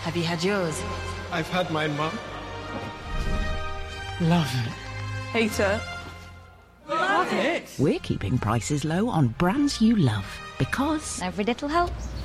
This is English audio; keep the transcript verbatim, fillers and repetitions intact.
Have you had yours? I've had mine, Mum. Love it. Hate it. Love it. We're keeping prices low on brands you love because Every little helps.